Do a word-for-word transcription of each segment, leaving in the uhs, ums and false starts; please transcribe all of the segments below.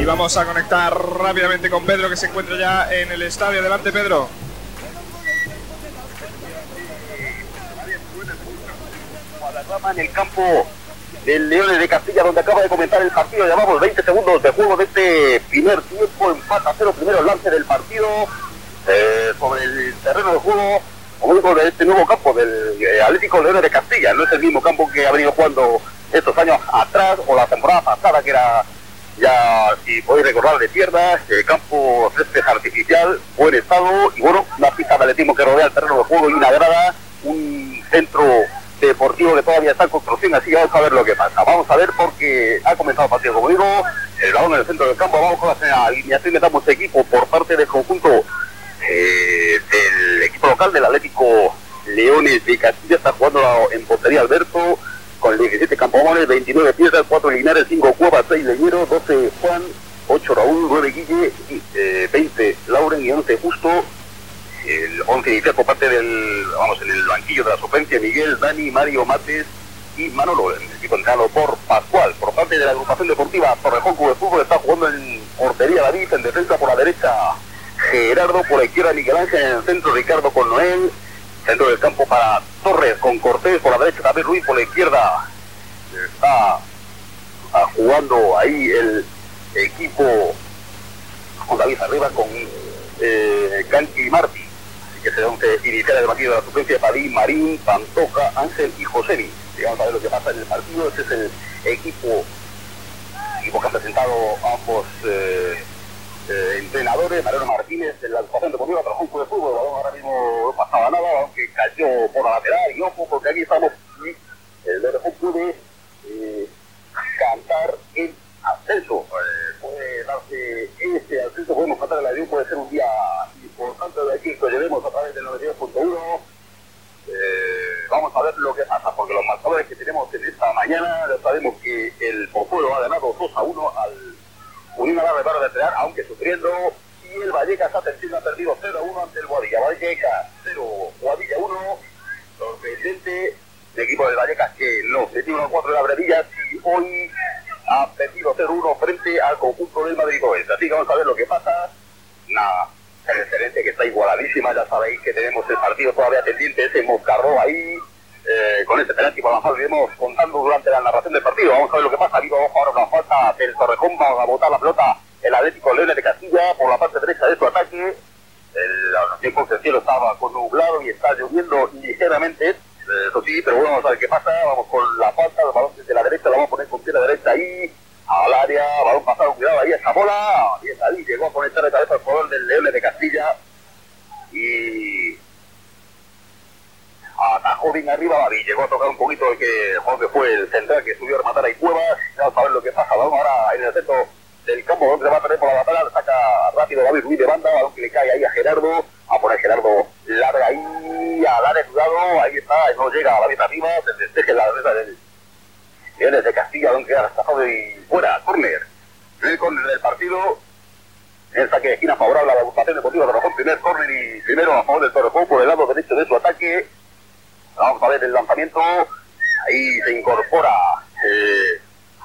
vamos a conectar rápidamente con Pedro, que se encuentra ya en el estadio. Adelante, Pedro. En el campo del Leones de Castilla, donde acaba de comenzar el partido. Llevamos veinte segundos de juego de este primer tiempo. Empata a cero, primero lance del partido eh, sobre el terreno de juego, como digo, de este nuevo campo del eh, Atlético Leones de Castilla. No es el mismo campo que ha venido jugando estos años atrás, o la temporada pasada, que era, ya si podéis recordar, de tierra, eh, campo césped artificial, buen estado, y bueno, una pista de atletismo que rodea el terreno de juego y una grada, un centro deportivo que todavía está en construcción, así que vamos a ver lo que pasa. Vamos a ver, porque ha comenzado el partido, como digo, el balón en el centro del campo. Vamos con la alineación que damos equipo por parte del conjunto eh, del equipo local del Atlético Leones de Castilla. Está jugando en portería Alberto, con diecisiete Campomones, veintinueve Piedras, cuatro Linares, cinco Cuevas, seis Leñero, doce Juan, ocho Raúl, nueve Guille, eh, veinte Lauren y once Justo. El once inicial por parte del, vamos, en el banquillo de la suplencia, Miguel, Dani, Mario, Mates y Manolo. El equipo entrenado por Pascual. Por parte de la agrupación deportiva Torrejón Club de Fútbol está jugando en portería David, en defensa por la derecha Gerardo, por la izquierda Miguel Ángel, en el centro Ricardo con Noel, centro del campo para Torres con Cortés, por la derecha David Ruiz, por la izquierda está, está jugando ahí el equipo con David arriba con eh, Canchi y Martí. Que será once inicial del banquillo de la suplencia: Padín, Marín, Pantoja, Ángel y Josemi. Vamos a ver lo que pasa en el partido. Este es el equipo, equipo que han presentado ambos eh, eh, entrenadores. Mariano Martínez, en la agrupación deportiva Torrejón Club de Fútbol. El balón ahora mismo no pasaba nada, aunque cayó por la lateral. Y ojo, porque aquí estamos, el Torrejón puede eh, cantar el ascenso. Eh, puede darse este ascenso, podemos cantar el adiós, puede ser un día importante de aquí que llevemos a través del noventa y dos punto uno. Eh, vamos a ver lo que pasa, porque los marcadores que tenemos en esta mañana, ya sabemos que el Pozuelo ha ganado dos a uno al Unión Alarde para detener, aunque sufriendo, y el Vallecas ha perdido cero a uno ante el Guadilla. Vallecas cero, Guadilla uno, sorprendente el equipo del Vallecas, que no se tiene uno a cuatro de la Brevillas, y hoy ha perdido cero a uno frente al conjunto del Madrid Oeste. Así que vamos a ver lo que pasa. Nada, el excelente, que está igualadísima. Ya sabéis que tenemos el partido todavía pendiente, ese Moscarró ahí, eh, con ese penalti por la falta, lo iremos contando durante la narración del partido. Vamos a ver lo que pasa. Vivo ahora una falta del Torrejón, va a botar la pelota el Atlético Leones de Castilla por la parte derecha de su ataque. El tiempo del cielo estaba con nublado y está lloviendo ligeramente, eh, eso sí, pero bueno, vamos a ver qué pasa. Vamos con la falta, el balón desde la derecha, la vamos a poner con pierna derecha ahí al área, balón pasado, cuidado ahí, esa bola, y es ahí, llegó a conectar de cabeza el jugador del Leones de Castilla y atajó bien arriba, y llegó a tocar un poquito el que, que fue el central que subió a rematar ahí Cuevas. Vamos a ver lo que pasa. Vamos ahora en el centro del campo, donde se va a tener por la batalla, saca rápido David Ruiz de banda, balón que le cae ahí a Gerardo, a poner Gerardo larga ahí, a dar el cuidado, ahí está, no llega a David arriba, se despeje la derecha del Leones de Castilla, donde queda rechazado y fuera, córner. Primer córner del partido, el saque de esquina favorable a la agrupación deportiva de Torrejón, primer córner y primero a favor del Torrejón por el lado derecho de su ataque. Vamos a ver el lanzamiento, ahí se incorpora eh,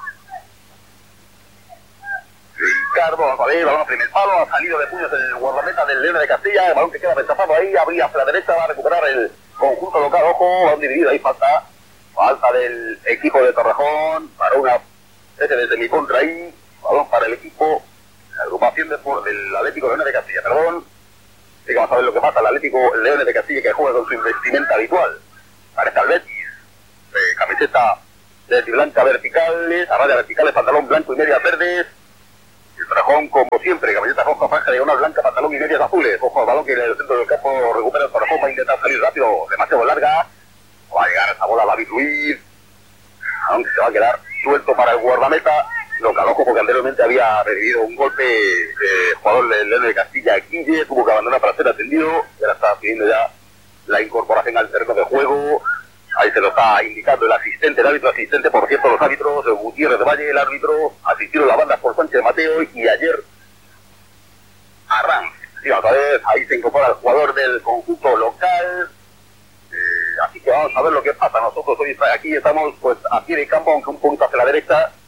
Ricardo, vamos a ver, balón a primer palo, ha salido de puños el guardameta del Leones de Castilla, el balón que queda rechazado ahí, abría hacia la derecha, va a recuperar el conjunto local, ojo, balón dividido, ahí falta, falta del equipo de Torrejón, para una, ese desde mi contra ahí, balón para el equipo, la agrupación de, del Atlético Leones de Castilla, perdón, así que vamos a ver lo que pasa, el Atlético Leones de Castilla, que juega con su investimenta habitual, parece al Betis, eh, camiseta de blanca verticales, a raya verticales, pantalón blanco y medias verdes. El Torrejón, como siempre, camiseta roja, franja diagonal blanca, pantalón y medias azules. Ojo al balón que en el centro del campo recupera el Torrejón, va a intentar salir rápido, demasiado larga. Va a llegar esa bola a David Ruiz, aunque se va a quedar suelto para el guardameta. Lo caloco porque anteriormente había recibido un golpe de jugador del Leones de Castilla, Guille, tuvo que abandonar para ser atendido. Y ahora está pidiendo ya la incorporación al terreno de juego. Ahí se lo está indicando el asistente, el árbitro asistente, por cierto, los árbitros, Gutiérrez de Valle, el árbitro, asistieron la banda por Sánchez Mateo y ayer Arranz. Sí, vamos a ver, ahí se incorpora el jugador del conjunto local. Eh, así que vamos a ver lo que pasa. Nosotros hoy aquí estamos pues a pie de campo, aunque un poquito hacia la derecha.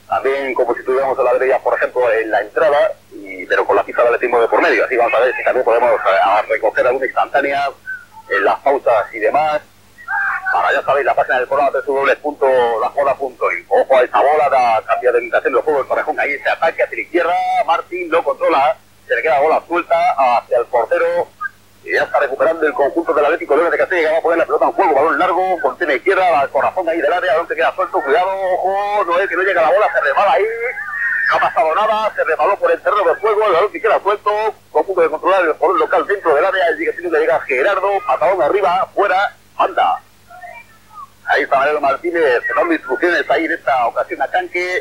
también como si tuviéramos heladerías, por ejemplo, en la entrada, y, pero con la pista de atletismo de por medio. Así vamos a ver si también podemos a, a recoger alguna instantánea en las pausas y demás. Para, ya sabéis, la página del programa w w w punto la jugada punto i. Ojo a esa bola, da cambio de orientación del juego del Torrejón. Ahí ese ataque hacia la izquierda, Martín lo controla, se le queda la bola suelta hacia el portero. Y ya está recuperando el conjunto del Atlético Leones de Castilla, que va a poner la pelota en juego, balón largo, contiene izquierda, al corazón ahí del área, donde queda suelto, cuidado, ojo, no es que no llega la bola, se resbala ahí, no ha pasado nada, se resbaló por el terreno del juego, el balón que queda suelto, conjunto de controlar el poder local dentro del área, el sigue que llega Gerardo, patadón arriba, fuera, anda. Ahí está Mariano Martínez, dando instrucciones ahí en esta ocasión a Canque.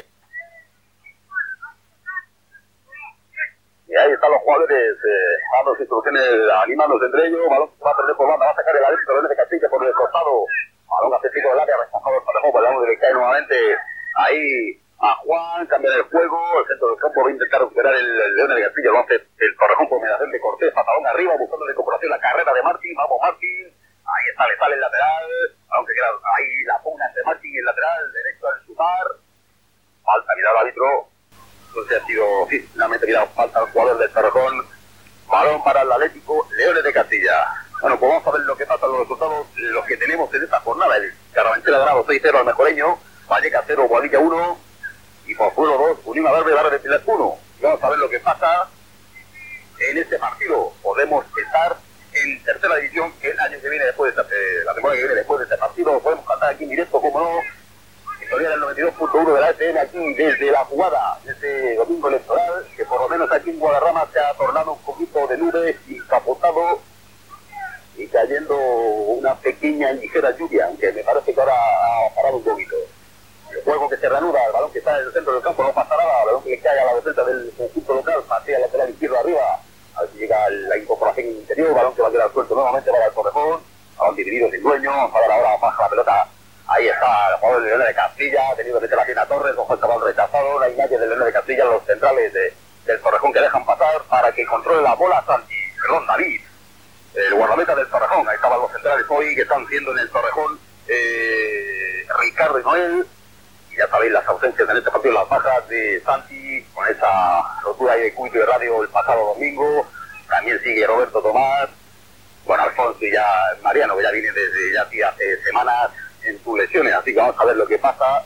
Y ahí están los jugadores eh, dando instrucciones, animándose entre ellos. Balón que se va a perder por banda, va a sacar el Atlético Leones de Castilla por el costado. Balón hacia el pico del área, rechazado el Torrejón, balón de cae nuevamente ahí a Juan, cambia el juego, el centro del campo va a intentar recuperar el, el Leones de Castilla, lo hace el Torrejón por mediación de Cortés, patadón arriba, buscando la incorporación, la carrera de Martín, vamos Martín, ahí está, le sale el lateral, aunque queda ahí la pugna entre Martín y el lateral, derecho al sumar, falta, mira el árbitro. Entonces ha sido finalmente mirado falta al jugador del Torrejón. Balón para el Atlético Leones de Castilla. Bueno, pues vamos a ver lo que pasa, los resultados, los que tenemos en esta jornada. El Carabanchel ha ganado seis cero al Mejoreño, Valleca cero, Boadilla uno, y Pozuelo dos, Unión Adarve, Barra de Pilar uno. Vamos a ver lo que pasa en este partido. Podemos estar en tercera división el año que viene, después de esta, eh, la temporada que viene después de este partido. Podemos cantar aquí en directo, como no. Historia del noventa y dos punto uno de la E T N aquí desde la jugada, desde domingo electoral, que por lo menos aquí en Guadarrama se ha tornado un poquito de nubes y capotado y cayendo una pequeña y ligera lluvia, aunque me parece que ahora ha parado un poquito. El juego que se reanuda, el balón que está en el centro del campo no pasa nada, el balón que cae a la defensa del conjunto local, pasea lateral izquierdo arriba, a ver si llega la incorporación interior, el balón que va a quedar suelto nuevamente para el Torrejón, balón dividido sin dueño, vamos a ver ahora baja la pelota. Ahí está el jugador del Leones de Castilla, ha tenido que meter la pierna a Torres, ojo el chaval rechazado, la imagen del Leones de Castilla, los centrales de, del Torrejón que dejan pasar para que controle la bola Santi, perdón, David, el guardameta del Torrejón. Ahí estaban los centrales hoy que están siendo en el Torrejón, eh, Ricardo y Noel, y ya sabéis las ausencias en este partido, las bajas de Santi, con esa rotura ahí de cúbito de radio el pasado domingo, también sigue Roberto Tomás, bueno, Alfonso y ya Mariano, que ya viene desde ya sí, hace semanas en sus lesiones, así que vamos a ver lo que pasa.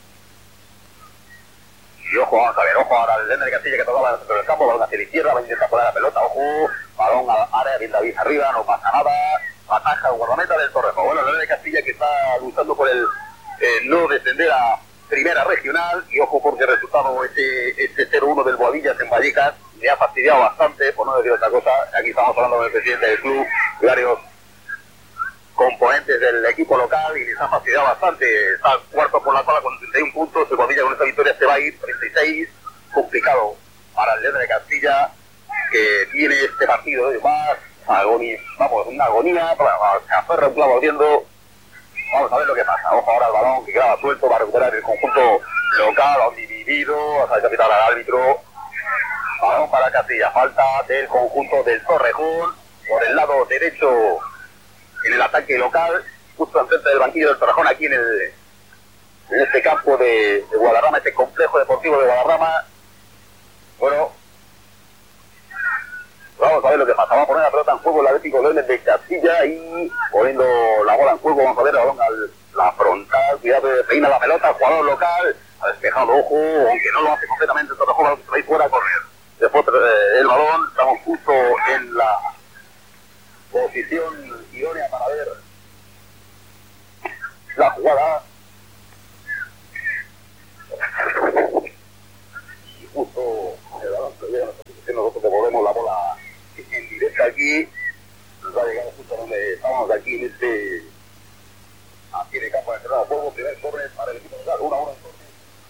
Y ojo, vamos a ver, ojo ahora el Leones de Castilla que tocaba dentro del campo, balón hacia la izquierda, va a intentar poner la pelota, ojo, balón al área, bien David arriba, no pasa nada, ataja el guardameta del Torrejón. Bueno, el Leones de Castilla que está luchando por el eh, no descender a primera regional, y ojo porque el resultado, ese, ese cero uno del Boadillas en Vallecas, me ha fastidiado bastante, por no decir otra cosa. Aquí estamos hablando con el presidente del club, varios componentes del equipo local, y les ha fastidiado bastante. Está cuarto por la tabla con treinta y uno puntos, el Boadilla con esta victoria se va a ir treinta y seis, complicado para el Leones de Castilla, que tiene este partido de más agonía, vamos, una agonía, se aferra un clavo ardiendo. Vamos a ver lo que pasa. Ojo ahora el balón que queda suelto para recuperar el conjunto local, han dividido, hasta el capitán al árbitro. Balón para Castilla, falta del conjunto del Torrejón por el lado derecho en el ataque local, justo enfrente del banquillo del Torrejón, aquí en el en este campo de, de Guadarrama, este complejo deportivo de Guadarrama. Bueno, vamos a ver lo que pasa. Vamos a poner la pelota en juego el Atlético Leones de Castilla y poniendo la bola en juego. Vamos a ver el balón al la frontal, cuidado, peina la pelota, jugador local, ha despejado, ojo, aunque no lo hace completamente el Torrejón, balón que se va a ir fuera a correr. Después eh, el balón, estamos justo en la posición idónea para ver la jugada. Y justo el balón que viene a la posición, nosotros devolvemos la bola en directo aquí. Nos va a llegar justo donde estamos aquí en este aquí de campo de cerrado juego. Primer corner para el equipo local, uno a uno en corner.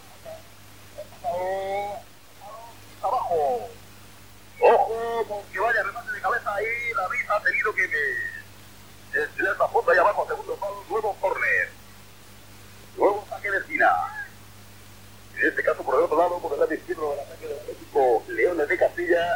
Abajo. Ojo, con que vaya remate de cabeza ahí, David ha tenido que estirar esta foto ahí abajo, segundo palo, nuevo corner. Nuevo saque de esquina. En este caso por el otro lado, por el lado izquierdo del ataque del equipo Leones de Castilla.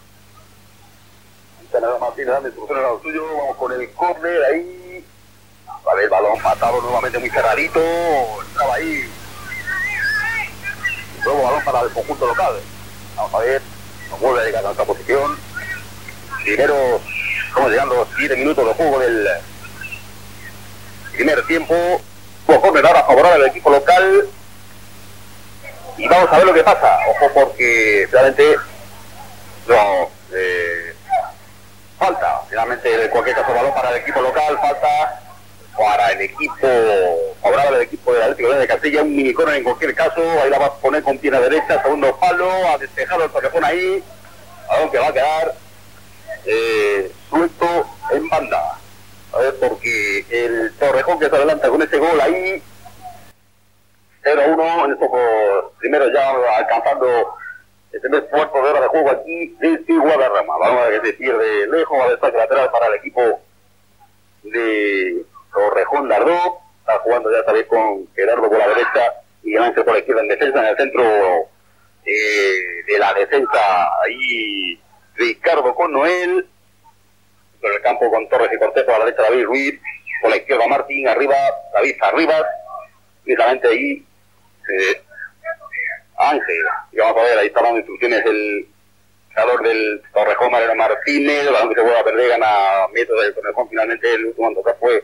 Nada Martínez dando instrucciones a lo suyo, vamos con el córner ahí, a ver el balón pasado nuevamente muy cerradito, entraba ahí Luego balón para el conjunto local. Vamos a ver, nos vuelve a llegar a esta posición. Primero, estamos llegando a siete minutos de juego del primer tiempo. Ojo, me da favorable al equipo local. Y vamos a ver lo que pasa. Ojo, porque realmente no, eh, falta. Finalmente, en cualquier caso, balón para el equipo local. Falta para el equipo favorable al equipo del Atlético de Castilla. Un minicorner en cualquier caso. Ahí la va a poner con pierna derecha. Segundo palo. Ha despejado el Torrejón ahí. Balón que va a quedar eh, suelto en banda. A ver, porque el Torrejón que se adelanta con ese gol ahí. cero uno en estos primeros ya alcanzando el primer cuarto de hora de juego aquí desde Guadarrama. Vamos a ver que se pierde lejos, va a estar lateral para el equipo de Torrejón Lardó. Está jugando ya sabéis con Gerardo por la derecha y Ángel por la izquierda en defensa. En el centro eh, de la defensa ahí Ricardo con Noel. En el campo con Torres y Cortejo, a la derecha David Ruiz, por la izquierda Martín, arriba David Arribas, precisamente ahí eh, Ángel. Y vamos a ver, ahí está dando instrucciones el jugador del Torrejón, Mariano Martínez. El balón que se vuelve a perder, gana metros del Torrejón. Finalmente el último en tocar fue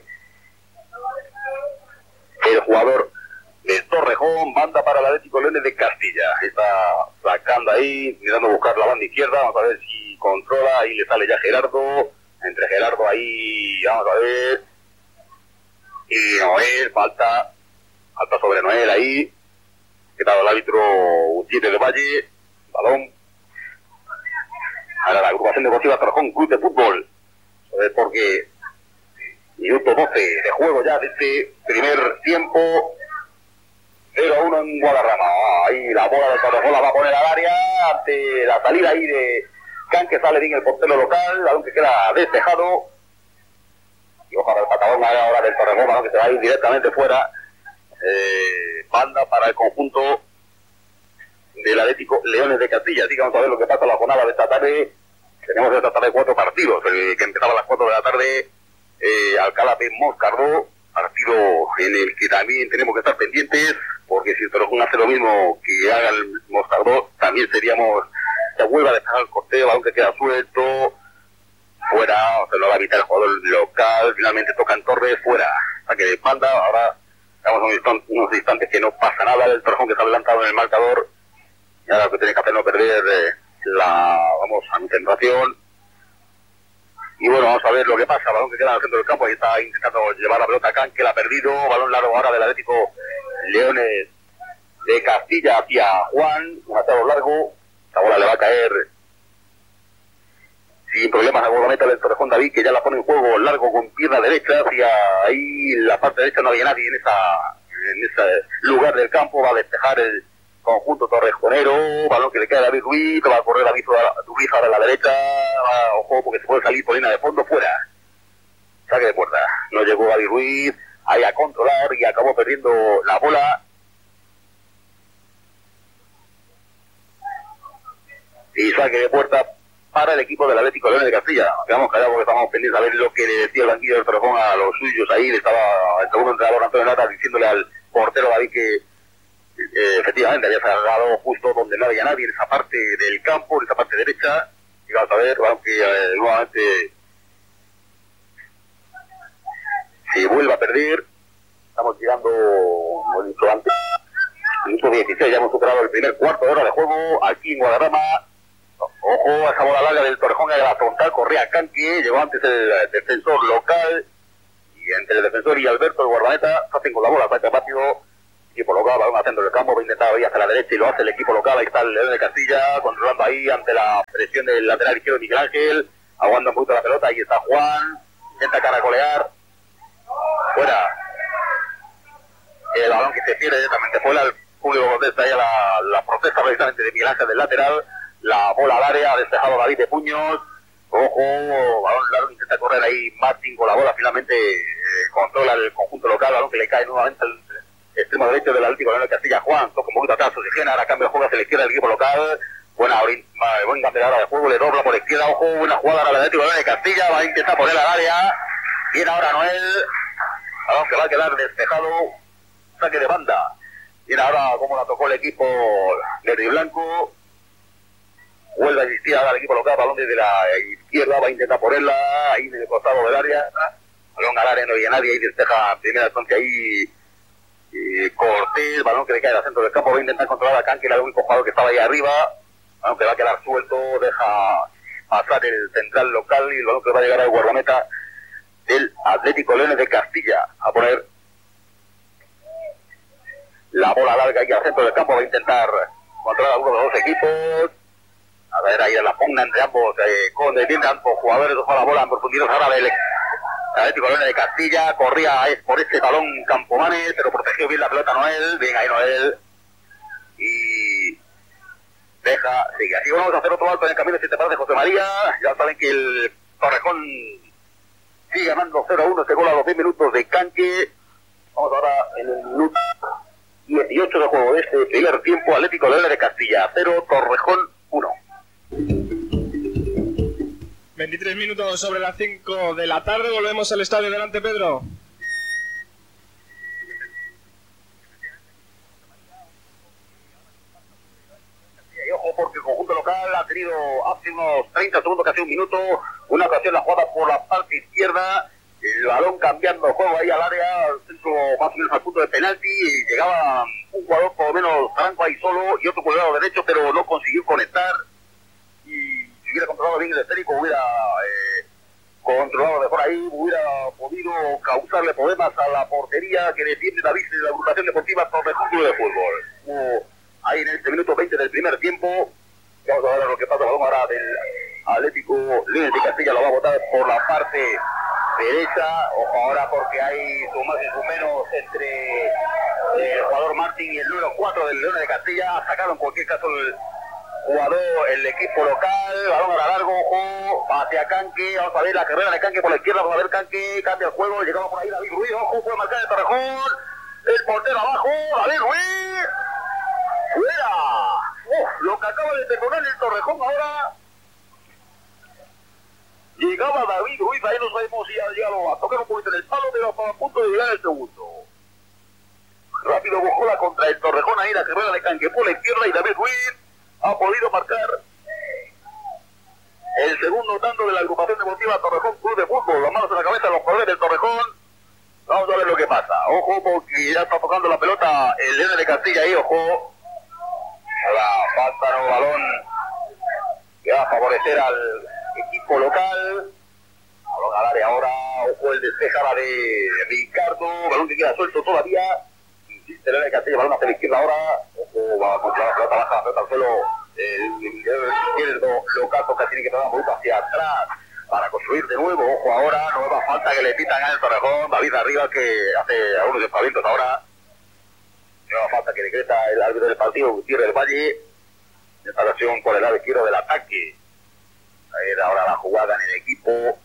el jugador del Torrejón. Banda para el Atlético Leones de Castilla. Está sacando ahí, mirando a buscar la banda izquierda. Vamos a ver si controla. Ahí le sale ya Gerardo. Entre Gerardo ahí, vamos a ver. Y Noel, falta. Falta sobre Noel ahí. Quedado el árbitro Gutiérrez de Valle. Balón. Ahora la agrupación deportiva Torrejón Club de Fútbol. A ver, porque minuto doce de juego ya de este primer tiempo. cero a uno en Guadarrama. Ah, ahí la bola de Torrejón la va a poner al área ante la salida ahí de Can, que sale bien el portero local, balón que queda despejado. Y ojalá el patadón ahora del Torrejón, balón que se va a ir directamente fuera. Eh, banda para el conjunto del Atlético Leones de Castilla. Así que vamos a ver lo que pasa en la jornada de esta tarde. Tenemos esta tarde cuatro partidos. El que empezaba a las cuatro de la tarde, eh, Alcalá de Moscardó, partido en el que también tenemos que estar pendientes, porque si el Torrejón hace lo mismo que haga el Moscardó, también seríamos. Se vuelve a dejar el corteo, aunque queda suelto, fuera, o sea, lo va a evitar el jugador local. Finalmente toca en Torres, fuera, saque de espalda. Ahora estamos unos instantes, unos instantes que no pasa nada. El Torrejón que está adelantado en el marcador, y ahora lo que tiene que hacer es no perder eh, la, vamos, concentración. Y bueno, vamos a ver lo que pasa. Balón que queda en el centro del campo, ahí está intentando llevar la pelota a Can, que la ha perdido. Balón largo ahora del Atlético Leones de Castilla hacia Juan, un atado largo. La bola le va a caer sin problemas a guardameta del Torrejón David, que ya la pone en juego largo con pierna derecha hacia ahí la parte derecha. No había nadie en esa en ese lugar del campo. Va a despejar el conjunto torrejonero. Balón que le queda a David Ruiz, va a correr David Ruiz ahora a la derecha. Va, ojo, porque se puede salir por línea de fondo, fuera. Saque de puerta. No llegó David Ruiz ahí a controlar y acabó perdiendo la bola. Y saque de puerta para el equipo del Atlético Leones de Castilla. Quedamos callados porque estábamos pendientes a ver lo que le decía el banquillo del Torrejón a los suyos. Ahí le estaba el segundo entrenador Antonio Lata diciéndole al portero David que eh, efectivamente había sacado justo donde no había nadie, en esa parte del campo, en esa parte derecha. Y vamos a ver, aunque eh, nuevamente se vuelve a perder. Estamos llegando, como he dicho antes, minuto dieciséis, ya hemos superado el primer cuarto de hora de juego aquí en Guadarrama. Ojo a esa bola larga del Torrejón a la frontal, corría Canque, llegó antes el defensor local, y entre el defensor y Alberto, el guardameta, hacen con la bola, saca rápido, equipo local, balón al centro del campo, va a intentar ir hacia la derecha y lo hace el equipo local. Ahí está el León de Castilla, controlando ahí ante la presión del lateral izquierdo Miguel Ángel, aguanta un poquito la pelota, ahí está Juan, intenta caracolear, fuera, el balón que se pierde directamente fuera, el público protesta ahí a la, la protesta precisamente de Miguel Ángel del lateral. La bola al área, ha despejado David de puños. Ojo, balón largo, intenta correr ahí Martín con la bola. Finalmente eh, controla el conjunto local. Balón que le cae nuevamente al extremo derecho del Atlético Leones de Castilla. Juan toca un poquito atrás, oxigena. Ahora cambia el juego hacia la izquierda del equipo local. Buena, buen cambio de juego, le dobla por la izquierda. Ojo, buena jugada al Atlético Leones de Castilla. Va a intentar poner al área. Viene ahora Noel. Balón que va a quedar despejado. Saque de banda Mira ahora cómo la tocó el equipo verde y blanco. Vuelve a existir ahora el equipo local, balón desde la izquierda, va a intentar ponerla ahí en el costado del área. Balón al área, no había nadie, ahí despeja primera entonces ahí eh, Cortés, balón que le cae al centro del campo, va a intentar controlar a Canque, era el único jugador que estaba ahí arriba, balón que va a quedar suelto, deja pasar el central local y el balón que va a llegar al guardameta del Atlético Leones de Castilla, a poner la bola larga ahí al centro del campo, va a intentar controlar a uno de los dos equipos. A ver, ahí en la pugna entre ambos, eh, con defiende ambos jugadores, dejó la bola en profundidad ahora del Atlético Leones de Castilla, corría es por este balón Campomanes, pero protegió bien la pelota Noel, bien ahí Noel, y deja, sigue, así vamos a hacer otro alto en el camino, si te parece José María, ya saben que el Torrejón sigue ganando cero a uno, este gol a los diez minutos de Canque, vamos ahora en el minuto dieciocho de juego de este primer tiempo, Atlético Leones de Castilla, cero, Torrejón uno. veintitrés minutos sobre las cinco de la tarde, volvemos al estadio delante, Pedro. Y ojo porque el conjunto local ha tenido hace unos treinta segundos, casi un minuto, una ocasión la jugada por la parte izquierda, el balón cambiando juego ahí al área, al centro más o menos al punto de penalti, y llegaba un jugador por lo menos franco ahí solo y otro jugador derecho, pero no consiguió conectar. Y si hubiera controlado bien el esférico, hubiera eh, controlado mejor ahí, hubiera podido causarle problemas a la portería que defiende David de la agrupación deportiva Torrejón Club de Fútbol. Uh, ahí en este minuto veinte del primer tiempo, vamos a ver lo que pasa, balón ahora del Atlético Leones de Castilla, lo va a botar por la parte derecha, ojo ahora porque hay su más y su menos entre el jugador Martín y el número cuatro del Leones de Castilla, ha sacado en cualquier caso el jugador, el equipo local, balón a la largo, ojo, hacia Canque, vamos a ver la carrera de Canque por la izquierda, vamos a ver Canque, cambia el juego, llegamos por ahí David Ruiz, ojo, puede marcar el Torrejón, el portero abajo, David Ruiz, fuera, uf, lo que acaba de detonar el Torrejón ahora, llegaba David Ruiz, ahí no sabemos si ha llegado a tocar un poquito en el palo, pero estaba a punto de llegar el segundo. Rápido Bojola contra el Torrejón, ahí la carrera de Canque por la izquierda y David Ruiz ha podido marcar el segundo tanto de la agrupación deportiva Torrejón Club de Fútbol. Las manos en la cabeza de los jugadores del Torrejón. Vamos a ver lo que pasa. Ojo porque ya está tocando la pelota el Leones de Castilla ahí, ojo. La falta no balón que va a favorecer al equipo local. Balón al área ahora, ojo el despeja ahora de Ricardo, balón que queda suelto todavía. Insiste Leones de Castilla, balón hacia la izquierda ahora, ojo, va a controlar la pelota baja, la pelota al suelo, el izquierdo local toca, tiene que dar un poquito hacia atrás para construir de nuevo, ojo ahora, nueva falta que le pitan al Torrejón, David arriba que hace algunos despavientos ahora, nueva falta que decreta el árbitro del partido, Gutiérrez del Valle, en esta ocasión por el lado izquierdo del ataque, ahí ahora la jugada en el equipo,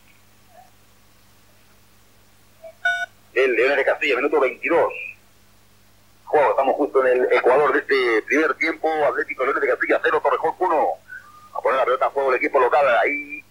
el Leones de Castilla, minuto veintidós. Juego, estamos justo en el Ecuador de este primer tiempo, Atlético Leones de Castilla cero, Torrejón uno. A poner la pelota en juego el equipo local ahí.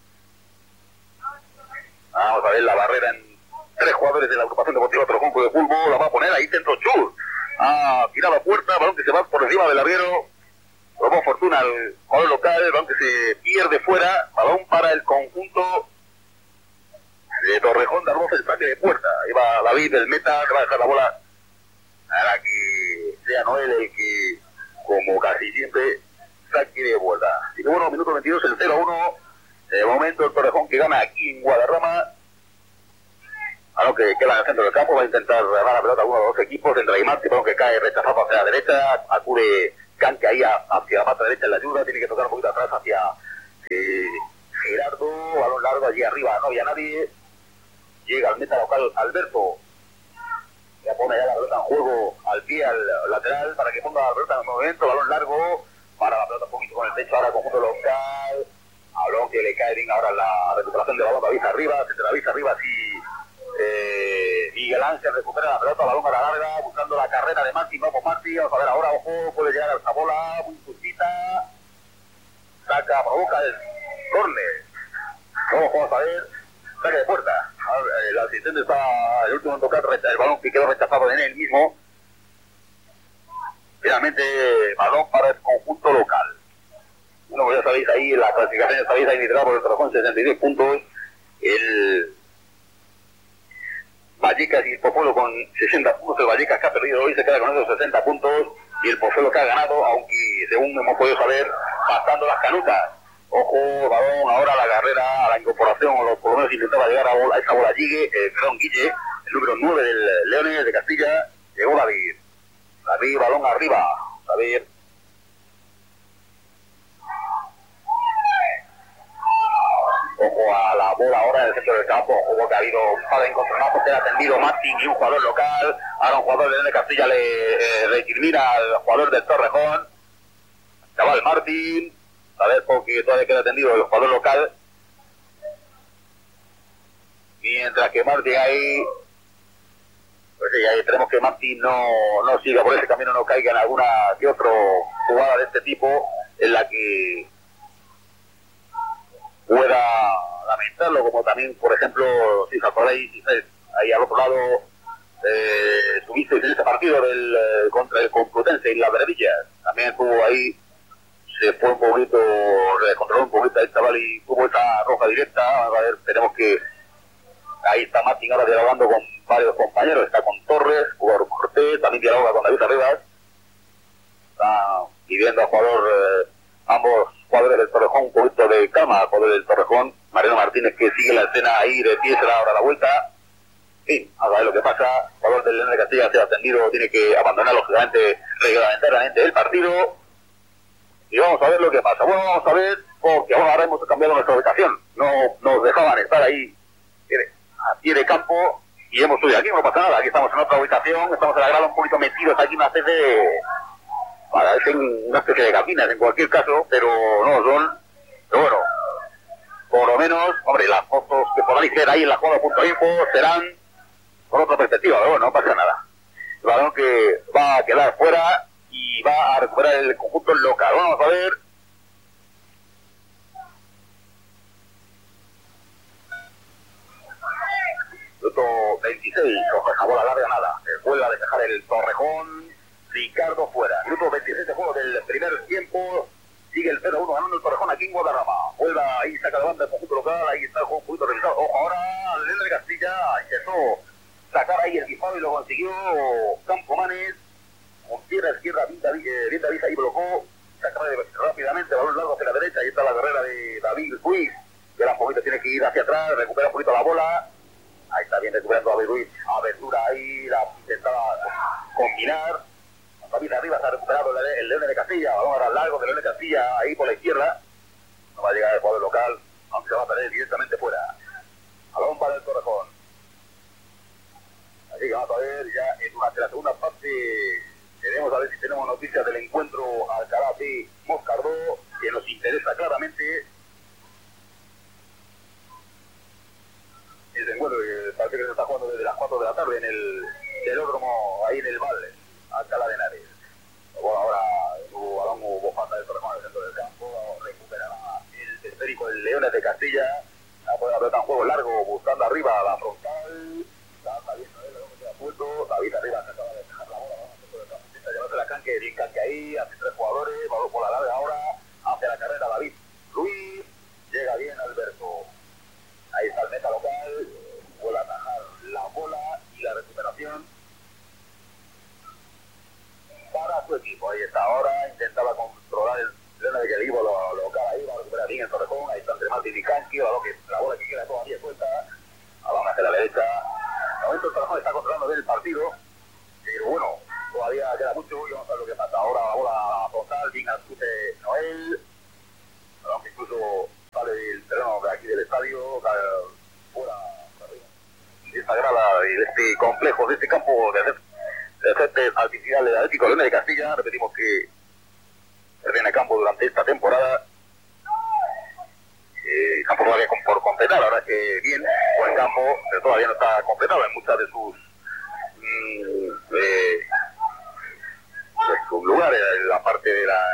Vamos a ver la barrera en tres jugadores de la agrupación deportiva Torrejón Club de Fútbol, la va a poner ahí centro Chur. Ha tirado a puerta, balón que se va por encima del larguero. Probó fortuna al jugador local, balón que se pierde fuera, balón para el conjunto de Torrejón, Darbosa, el saque de puerta. Ahí va David, el meta, que va a dejar la bola para que sea Noel el que, como casi siempre, saque de vuelta. Y bueno, minuto veintidós, el cero a uno. De momento el Torrejón que gana aquí en Guadarrama. A lo que queda en el centro del campo, va a intentar ganar la pelota a uno de los dos equipos. Entra y Martí, que cae rechazado hacia la derecha. Acude Canque ahí hacia la pata derecha en la ayuda. Tiene que tocar un poquito atrás hacia eh, Gerardo. Balón largo allí arriba, no había nadie. Llega al meta local Alberto. Ya pone ya la pelota en juego al pie, al lateral, para que ponga la pelota en el movimiento, balón largo, para la pelota un poquito con el pecho, ahora conjunto local, balón que le cae bien ahora la recuperación de balón, David arriba, se David arriba, sí, eh, Miguel Ángel recupera la pelota, balón a la larga, buscando la carrera de Martín, vamos Martín, vamos a ver ahora, ojo, puede llegar a esta bola, muy justita, saca, provoca el córner, ojo, vamos a ver, saque de puerta. El asistente está el último en tocar el balón que quedó rechazado en él mismo. Finalmente, balón para el conjunto local. Bueno, pues ya sabéis ahí, la clasificación ya sabéis ahí liderado por el Torrejón, sesenta y diez puntos. El Vallecas y el Pozuelo con sesenta puntos. El Vallecas que ha perdido hoy se queda con esos sesenta puntos. Y el Pozuelo que ha ganado, aunque según hemos podido saber, pasando las canutas. Ojo, balón ahora a la carrera, a la incorporación, o por lo menos intentaba llegar a, bola, a esa bola Gigue, eh, perdón, Guille, el número nueve del Leones de Castilla. Llegó David. David, balón arriba. David. Ojo a la bola ahora en el centro del campo. Ojo que ha habido un par de encontronazos que ha atendido Martín y un jugador local. Ahora un jugador de, de Castilla le eh, recrimina al jugador del Torrejón. Chaval Martín. A ver, porque todavía queda atendido el jugador local. Mientras que Martín ahí... Pues sí, ahí esperemos que Martín no, no siga por ese camino, no caiga en alguna que otra jugada de este tipo en la que pueda lamentarlo, como también, por ejemplo, si os acordáis, ahí al otro lado eh, tuvisteis en ese partido del, eh, contra el Complutense y la Verdillas, también tuvo ahí, se fue un poquito, se controló un poquito el chaval y tuvo esa roja directa. A ver, tenemos que, ahí está Martín ahora dialogando con varios compañeros, está con Torres, jugador Cortés, también dialoga con David Arribas, está pidiendo al jugador, eh, ambos jugadores del Torrejón un poquito de calma, jugador del Torrejón, Mariano Martínez que sigue la escena ahí de pie, se da ahora la vuelta. Sí, a ver lo que pasa, el jugador del León de Castilla ha sido atendido, tiene que abandonar lógicamente reglamentariamente el partido y vamos a ver lo que pasa. Bueno, vamos a ver, porque ahora hemos cambiado nuestra ubicación, no nos dejaban estar ahí a pie de campo y hemos subido aquí, no pasa nada, aquí estamos en otra ubicación, estamos en la grada un poquito metidos aquí, una especie de, parecen una especie de cabinas en cualquier caso, pero no son, pero bueno, por lo menos, hombre, las fotos que podáis ver ahí en la jugada punto info serán con otra perspectiva, pero bueno, no pasa nada. El balón que va a quedar fuera y va a recuperar el conjunto local. Vamos a ver. Minuto veintiséis, coge esa bola larga, nada. Vuelve a despejar el Torrejón. Ricardo fuera. Minuto veintiséis de juego del primer tiempo. Sigue el cero uno ganando el Torrejón aquí en Guadarrama. Vuelve ahí, saca de banda el conjunto local. Ahí está el juego un poquito revisado. Ojo, ahora el León de Castilla intentó sacar ahí el disparo y lo consiguió Campomanes. Con pierna izquierda, bien David, eh, bien David ahí blocó. Saca rápidamente, balón largo hacia la derecha. Ahí está la carrera de David Ruiz. Que ahora un poquito tiene que ir hacia atrás, recupera un poquito la bola. Ahí está bien recuperando a David Ruiz. Abertura ahí, la intentaba combinar. David arriba se ha recuperado el, el León de Castilla. Balón ahora largo del León de Castilla, ahí por la izquierda. No va a llegar el jugador local, aunque se va a perder directamente fuera. Balón para el Torrejón. Así que vamos a ver ya en durante la segunda parte. Queremos a ver si tenemos noticias del encuentro Alcalá de Moscardó, que nos interesa claramente. Ese encuentro que parece que se está jugando desde las cuatro de la tarde en el velódromo, ahí en el Valle, Alcalá de Henares. Bueno, ahora hubo balón, hubo falta de Torrejón en el centro del campo, recuperará el esférico del Leones de Castilla, va a poder haber un juego largo buscando arriba a la frontal. Está bien, a ver, lo que queda suelto. David arriba se acaba de dejar la bola, vamos a ver, está llevándose la canque, bien canque ahí, hace tres jugadores, balón por la larga ahora, hace la carrera David Luis, llega bien Alberto. Ahí está el meta local, vuelve a atajar la bola y la recuperación para su equipo. Ahí está ahora, intentaba controlar el León de equipo lo, local ahí, va a recuperar bien el Torrejón, ahí está entre Martín y Canqui, la bola que queda todavía suelta, balón hacia la derecha. De momento el Torrejón está controlando bien el partido, pero bueno, todavía queda mucho y vamos a ver lo que pasa. Ahora la bola frontal, bien al chute Noel, balón que incluso sale del terreno de aquí del estadio, fuera de esta grada y de este complejo, de este campo de el césped artificial del Atlético Leones de Castilla. Repetimos que termina campo durante esta temporada. Eh, campo todavía por completar, la verdad es que bien, buen campo, pero todavía no está completado en muchas de sus mmm, eh, de sus lugares, en la parte de la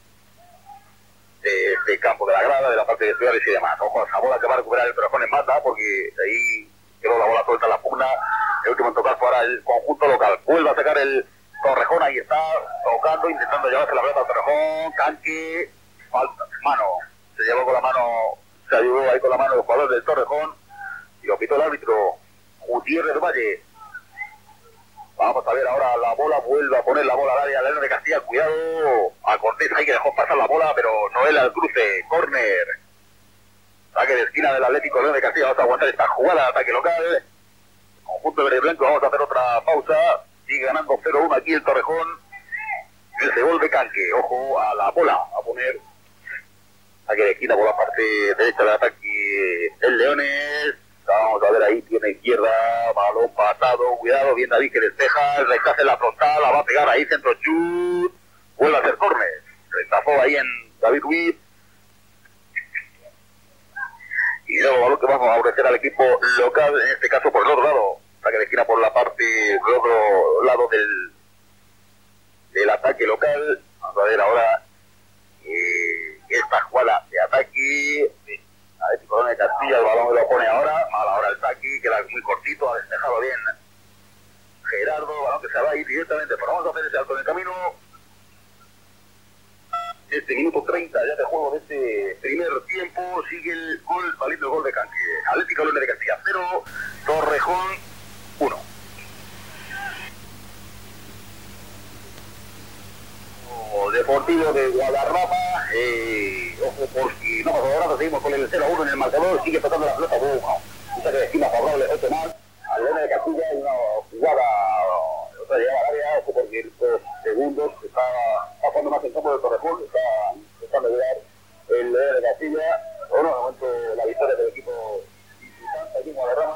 de este campo de la grada, de la parte de ciudades y demás. Ojo a esa bola que va a recuperar el Torrejón en mata, porque ahí quedó la bola suelta en la pugna. El último en tocar fue ahora el conjunto local. Vuelve a sacar el Torrejón ahí está, tocando, intentando llevarse la pelota a Torrejón, Canque, falta, mano, se llevó con la mano, se ayudó ahí con la mano el jugador del Torrejón, y lo pitó el árbitro Gutiérrez Valle. Vamos a ver ahora la bola, vuelve a poner la bola al área, León de Castilla, cuidado, a Cortés ahí que dejó pasar la bola, pero Noel al cruce, córner, saque de esquina del Atlético León de Castilla. Vamos a aguantar esta jugada de ataque local, conjunto verde y blanco. Vamos a hacer otra pausa, sigue ganando cero uno aquí el Torrejón, el gol de Canque, ojo a la bola, a poner saque de esquina por la parte derecha del ataque el Leones. Vamos a ver ahí, tiene izquierda, balón pasado, cuidado, bien David que despeja, el rechace en la frontal, la va a pegar ahí, centro chut, vuelve a hacer córner, rechazó ahí en David Ruiz, y luego balón que vamos a ofrecer al equipo local, en este caso por el otro lado, saque de esquina por la parte del otro lado del, del ataque local. Vamos a ver ahora eh, esta jugada de ataque, a ver si Colón de Castilla, el balón lo pone ahora, mal ahora el saque, queda muy cortito, ha despejado bien Gerardo, balón que se va a ir directamente, pero vamos a hacer ese alto en el camino. Este minuto treinta ya de juego de este primer tiempo, sigue el gol, valiendo el gol de Canque. Atlético León de Castilla cero, Torrejón uno. Deportivo de Guadarrama, eh, ojo por si no pasa nada, seguimos con el cero a uno en el marcador, sigue tocando la pelota, bueno, un saque de esquina favorable, ocho más, al León de Castilla, hay una jugada, otra llegada al área, ojo por dos segundos, está, está jugando más en campo de Torrejón, está intentando llegar el León de Castilla, bueno, de momento la victoria del equipo visitante aquí en Guadarrama,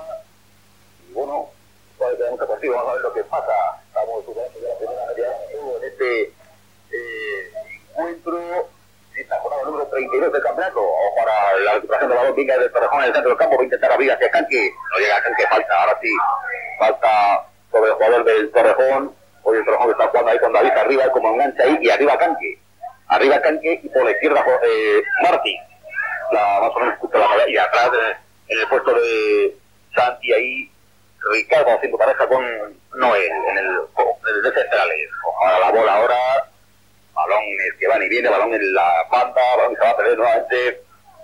y bueno, todavía queda mucho partido, vamos a ver lo que pasa, estamos superando ya la primera media en este Eh, encuentro esta jornada número treinta y dos del campeonato. Ojo para la recuperación del balón, venga del Torrejón en el centro del campo, va a intentar abrir hacia Canque, no llega a Canque, falta, ahora sí, falta sobre el jugador del Torrejón. Hoy el Torrejón está jugando ahí con David arriba, como engancha ahí, y arriba Canque, arriba Canque, y por la izquierda eh, Martí, la, más o menos justo la, y atrás en, en el puesto de Santi ahí, Ricardo haciendo pareja con Noel en el, en el de centrales. Ojalá la bola ahora, balones que van y viene, balón en la banda, balón que se va a perder nuevamente,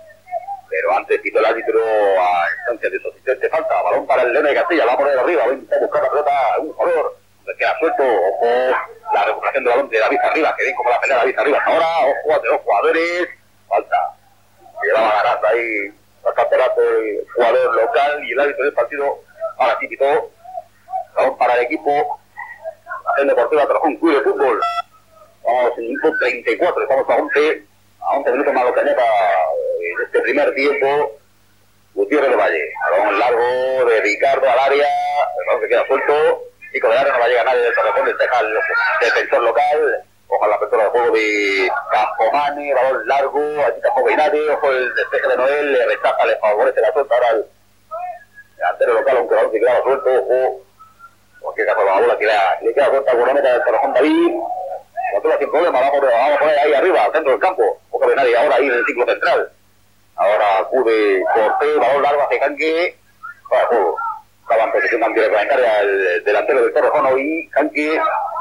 pero antes quitó el árbitro a instancia de su asistente, falta, balón para el León de Castilla, va a poner arriba, va a intentar buscar la pelota, un jugador, le queda suelto, ojo, la recuperación del balón de David Arriba, que ven como la pelea David Arriba ahora, ojo de los jugadores, falta, que llevaba ganando ahí bastante rato el jugador local y el árbitro del partido, ahora sí quitó, balón para el equipo, Acción Deportiva Torrejón Club de Fútbol. Vamos en minuto treinta y cuatro, estamos a once, a once minutos más lo que añada en este primer tiempo. Gutiérrez de Valle, balón largo de Ricardo al área, el balón que queda suelto, Chico de área, no va a llegar nadie del Torrejón, despeja el defensor local, ojo la apertura de juego de Campomane, balón largo, allí tampoco hay nadie, ojo el despeje de Noel, le rechaza, le favorece la suelta ahora al delantero local, aunque el balón se queda suelto, ojo, en cualquier caso la bola que le queda suelta alguna meta del Torrejón David. Nosotros sin problema, vamos, vamos a poner ahí arriba, al centro del campo, poco de nadie ahora ahí en el ciclo central. Ahora acude Cortés, balón largo hacia Canque, para juego. Estaba en posición antirreglamentaria el delantero del Torrejón hoy, Canque.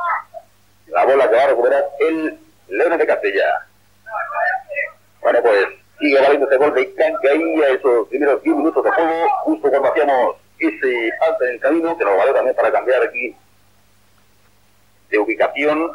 La bola que va a recuperar el León de Castilla. Bueno, pues sigue valiendo ese gol de Canque ahí a esos primeros diez minutos de juego, justo cuando hacíamos ese alto en el camino, que nos valió también para cambiar aquí de ubicación.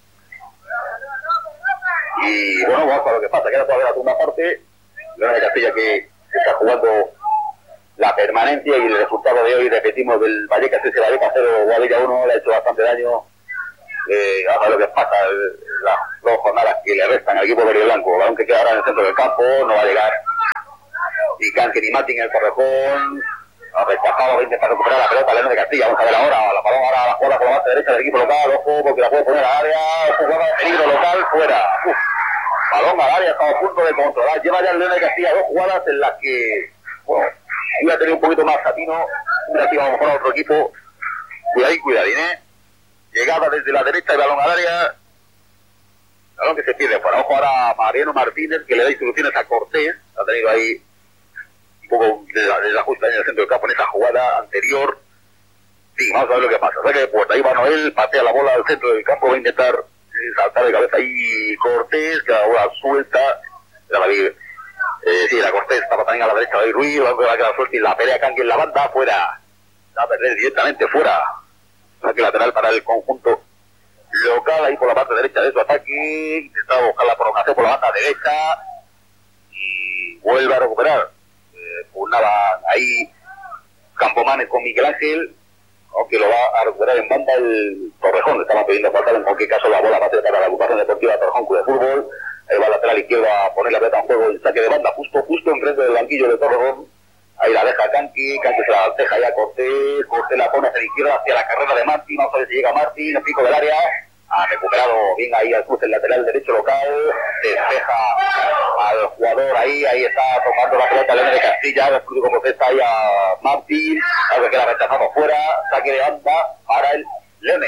Y bueno, vamos a ver lo que pasa, queda todavía la segunda parte. León de Castilla que está jugando la permanencia y el resultado de hoy, repetimos, del Vallecas ese Vallecas cero, Guadilla uno, le ha hecho bastante daño. Eh, vamos a ver lo que pasa, el, las dos jornadas que le restan al equipo verde y blanco, balón que queda ahora en el centro del campo, no va a llegar ni Canque ni Martín en el Torrejón, ha rechazado veinte para recuperar la pelota León de Castilla. Vamos a ver ahora, la balón ahora la jugada por la parte derecha del equipo local, ojo, porque la puede poner al área, jugada de peligro local, fuera. Uf. Balón al área, estamos a punto de controlar. Lleva ya el León de Castilla dos jugadas en las que, bueno, iba a tener un poquito más Satino, una que vamos a otro equipo. Cuidadín, cuidadín, ¿eh? Llegada desde la derecha, el balón al área. Balón que se pierde por ojo ahora Mariano Martínez, que le da instrucciones a Cortés. Ha tenido ahí un poco de la, de la justa en el centro del campo en esa jugada anterior. Sí, vamos a ver lo que pasa. Saque de puerta, ahí va Noel, patea la bola al centro del campo, va a intentar eh, saltar de cabeza ahí Cortés, que la bola suelta, ya la vi, eh, sí, la Cortés estaba también a la derecha, David Ruiz, va a quedar suelta y la pelea Canqui en la banda, fuera, va a perder directamente, fuera, saque lateral para el conjunto local, ahí por la parte derecha de su ataque, intentaba buscar la prolongación por la banda derecha, y vuelve a recuperar, eh, pugnaban ahí Campomanes con Miguel Ángel, aunque lo va a recuperar en banda el Torrejón, estaba pidiendo faltar en cualquier caso la bola base para la agrupación deportiva Torrejón Club de Fútbol, ahí va lateral izquierdo a poner la pelota en juego, el saque de banda justo, justo enfrente del banquillo de Torrejón, ahí la deja Canqui, Canqui se la deja ya Cortés, Cortés la pone hacia la izquierda, hacia la carrera de Martín, vamos a ver si llega Martín, el pico del área, ha recuperado bien ahí al cruce el lateral derecho local, despeja al jugador ahí, ahí está tomando la pelota León de Castilla, el público protesta ahí a Martín, algo que la rechazamos fuera, saque de banda para el Leones.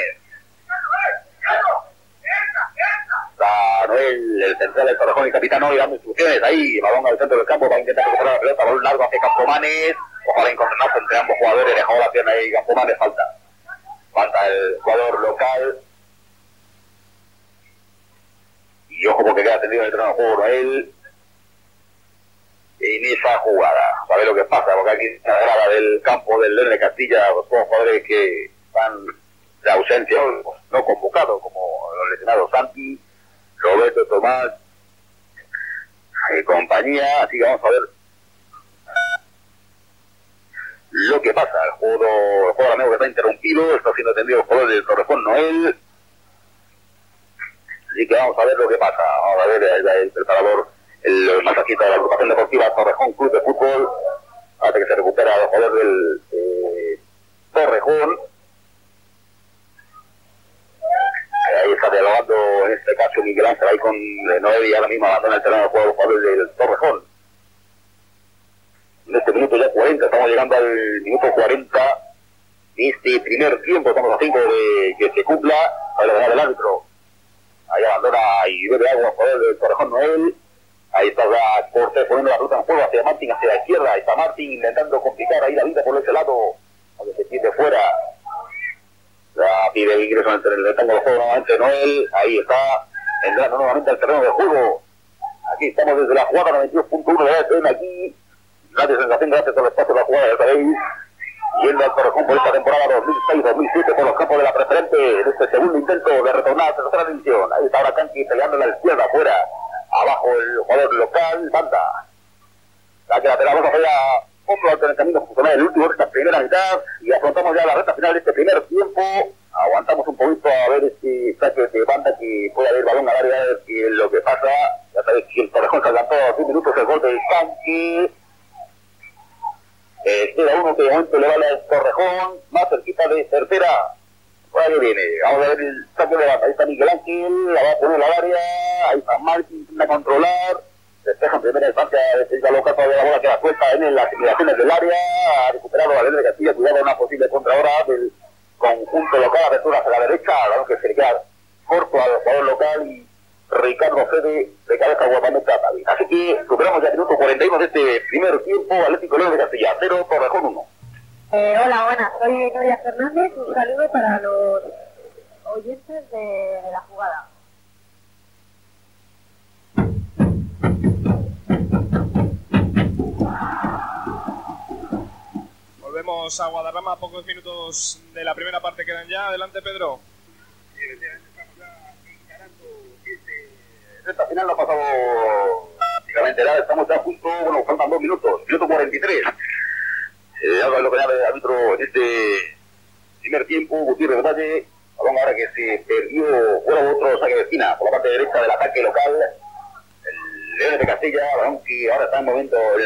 Está Noel, el central del Torrejón y capitán hoy dando instrucciones ahí, balón al centro del campo para intentar recuperar la pelota, balón largo hacia Campomanes, ojalá encontrarse entre ambos jugadores, dejó la pierna ahí Campomanes, falta. Falta el jugador local. Y ojo porque queda tendido en el terreno de juego Noel en esa jugada. A ver lo que pasa, porque aquí en la grada del campo del León de Castilla, los jugadores que están de ausencia, no convocados, como los lesionados Santi, Roberto Tomás y compañía. Así que vamos a ver lo que pasa. El juego, el juego amigo que está interrumpido, está siendo atendido el jugador del Torrejón Noel. Así que vamos a ver lo que pasa. Vamos a ver el, el preparador, el masajista de la agrupación deportiva Torrejón Club de Fútbol, hasta que se recupera el jugador del eh, Torrejón. Ahí está dialogando en este caso Miguel Ángel ahí con eh, Noel y ahora mismo abandona el terreno de juego el jugador del Torrejón. En este minuto ya cuarenta, estamos llegando al minuto cuarenta de este primer tiempo, estamos a cinco de que se cumpla, ahí lo deja el árbitro. Ahí abandona y bebe agua el jugador del Torrejón Noel. Ahí está ya Cortés poniendo la ruta en juego hacia Martín, hacia la izquierda. Ahí está Martín intentando complicar ahí la vida por ese lado, aunque se quite fuera. Ya pide el ingreso en el rectángulo del juego nuevamente Noel. Ahí está entrando nuevamente al terreno de juego. Aquí estamos desde la jugada noventa y dos punto uno de la T N aquí. Gracias sensación, gracias por el espacio de la jugada, ya sabéis. Yendo al Torrejón por esta temporada dos mil seis dos mil siete por los campos de la preferente en este segundo intento de retornar a la tercera división. Ahí está ahora Canqui peleando a la izquierda, afuera, abajo el jugador local, banda. La que la pelota vamos a hacer otro alternamiento funcional el último de esta primera mitad y afrontamos ya la recta final de este primer tiempo. Aguantamos un poquito a ver este saque de banda que puede haber balón al área, a ver qué es lo que pasa. Ya sabéis que el Torrejón se adelantó a diez minutos el gol de Canqui. Eh, queda uno que de momento le vale al Torrejón, más cerquita de tercera. Por ahí viene, vamos a ver el saque de banda. Ahí está Miguel Ángel, la va a poner al área, ahí está Martín, intenta controlar, despeja en primera instancia desde la loca, todavía la bola queda suelta en las inmediaciones del área, ha recuperado a León de Castilla, cuidado una posible contra ahora del conjunto local, apertura hacia la derecha, claro que se le queda corto al jugador local y Ricardo Fede de cabeza guapamente a Tavi. Así que superamos ya el minuto cuarenta y uno de este primer tiempo, Atlético León de Castilla, cero, Torrejón uno. Eh, hola, buenas, soy Noria Fernández, un saludo para los oyentes de, de la jugada. Volvemos a Guadarrama, pocos minutos de la primera parte quedan ya. Adelante, Pedro. Esta final no ha pasado prácticamente nada, estamos ya a punto, bueno, faltan dos minutos, minuto cuarenta y tres. Eh, algo lo que llama el árbitro en este primer tiempo, Gutiérrez Valle, balón ahora que se perdió, fuera otro saque de esquina por la parte derecha del ataque local, el León de Castilla, balón que ahora está en momento